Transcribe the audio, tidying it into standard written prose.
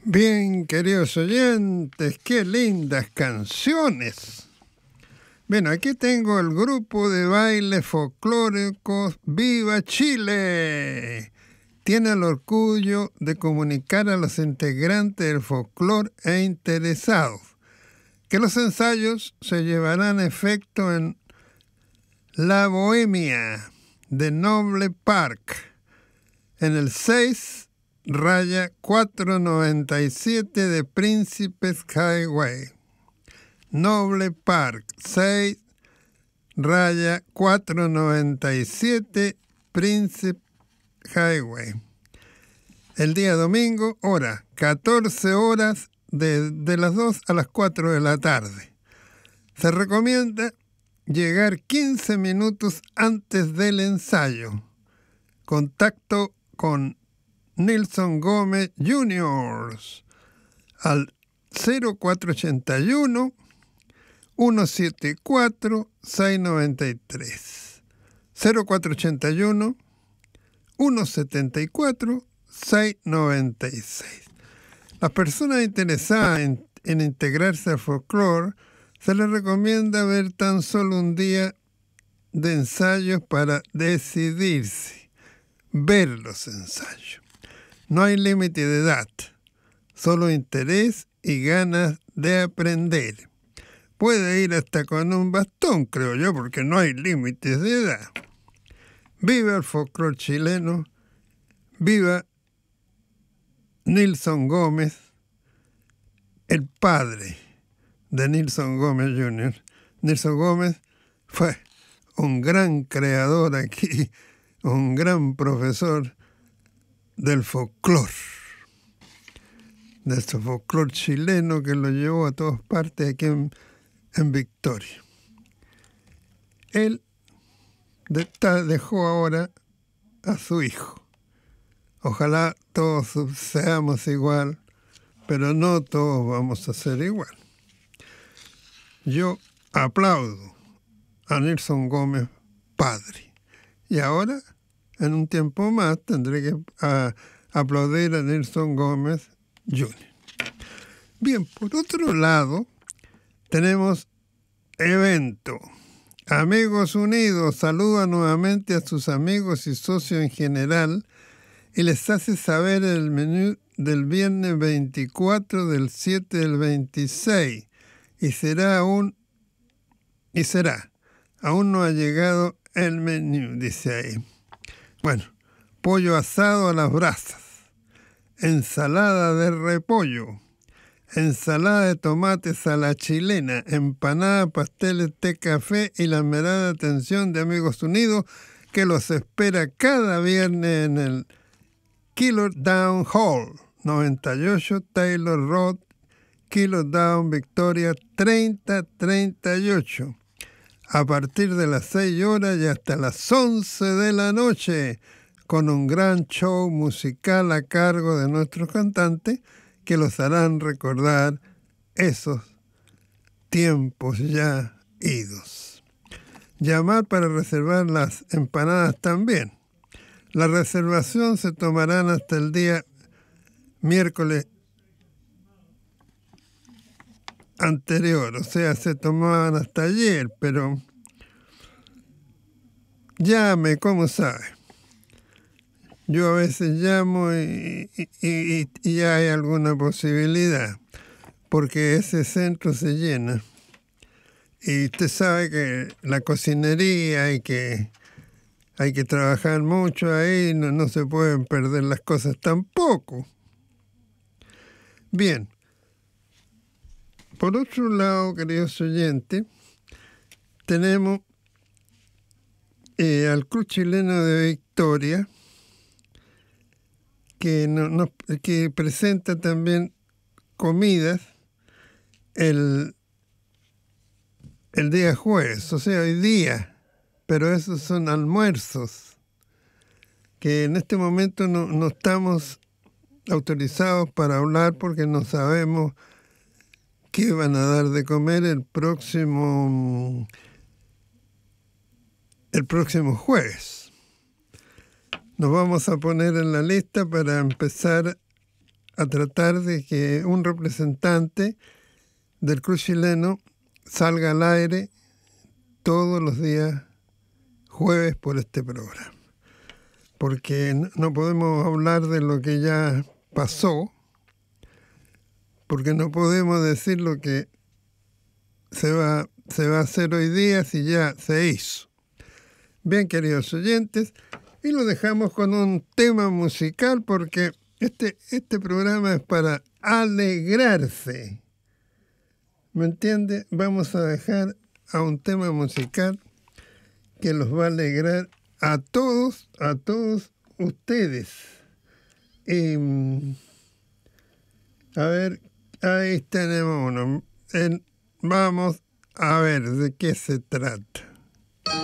Bien, queridos oyentes, qué lindas canciones. Bueno, aquí tengo el grupo de baile folclóricos ¡Viva Chile! Tiene el orgullo de comunicar a los integrantes del folclore e interesados que los ensayos se llevarán a efecto en La Bohemia de Noble Park, en el 6-497 de Príncipes Highway. Noble Park, 6-497 Príncipe Highway. El día domingo, hora 14 horas, de las 2 a las 4 de la tarde. Se recomienda llegar 15 minutos antes del ensayo. Contacto con Nilson Gómez Jr. al 0481 174 693. 0481 174 696. Las personas interesadas en integrarse al folclore se les recomienda ver tan solo un día de ensayos para decidirse. Ver los ensayos. No hay límite de edad, solo interés y ganas de aprender. Puede ir hasta con un bastón, creo yo, porque no hay límites de edad. Viva el folclore chileno, viva Nilson Gómez, el padre de Nilson Gómez Jr. Nilson Gómez fue un gran creador aquí, un gran profesor del folclore, de este folclore chileno que lo llevó a todas partes aquí en Victoria. Él dejó ahora a su hijo. Ojalá todos seamos igual, pero no todos vamos a ser igual. Yo aplaudo a Nilson Gómez, padre. Y ahora, en un tiempo más, tendré que aplaudir a Nilson Gómez Jr. Bien, por otro lado, tenemos evento. Amigos Unidos saluda nuevamente a sus amigos y socios en general y les hace saber el menú del viernes 24 del 7 del 26 y será. Aún no ha llegado el menú, dice ahí. Bueno, pollo asado a las brasas, ensalada de repollo, ensalada de tomates a la chilena, empanada, pasteles, té, café y la esmerada atención de Amigos Unidos que los espera cada viernes en el Killer Down Hall, 98 Taylor Road, Killer Down, Victoria 3038. A partir de las 6 horas y hasta las 11 de la noche, con un gran show musical a cargo de nuestros cantantes que los harán recordar esos tiempos ya idos. Llamar para reservar las empanadas también. La reservación se tomarán hasta el día miércoles anterior, o sea, se tomaban hasta ayer, pero llame, ¿cómo sabe? Yo a veces llamo y ya hay alguna posibilidad, porque ese centro se llena. Y usted sabe que la cocinería hay que trabajar mucho ahí, no se pueden perder las cosas tampoco. Bien. Por otro lado, queridos oyentes, tenemos al Club Chileno de Victoria, que presenta también comidas el día jueves, o sea, hoy día, pero esos son almuerzos, que en este momento no estamos autorizados para hablar porque no sabemos qué van a dar de comer el próximo jueves. Nos vamos a poner en la lista para empezar a tratar de que un representante del club chileno salga al aire todos los días jueves por este programa. Porque no podemos hablar de lo que ya pasó, porque no podemos decir lo que se va a hacer hoy día si ya se hizo. Bien, queridos oyentes, y lo dejamos con un tema musical porque este programa es para alegrarse. ¿Me entiende? Vamos a dejar a un tema musical que los va a alegrar a todos ustedes. A ver, ahí tenemos uno. Vamos a ver de qué se trata.